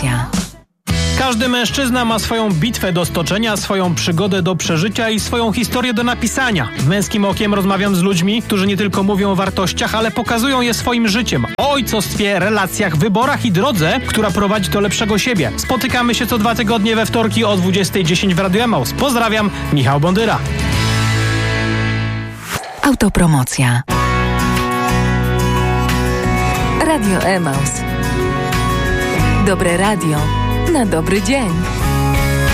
Autopromocja. Każdy mężczyzna ma swoją bitwę do stoczenia, swoją przygodę do przeżycia i swoją historię do napisania. Męskim okiem rozmawiam z ludźmi, którzy nie tylko mówią o wartościach, ale pokazują je swoim życiem. O ojcostwie, relacjach, wyborach i drodze, która prowadzi do lepszego siebie. Spotykamy się co 2 tygodnie we wtorki o 20:10 w Radio Emaus. Pozdrawiam, Michał Bondyra. Autopromocja. Radio Emaus. Dobre radio na dobry dzień.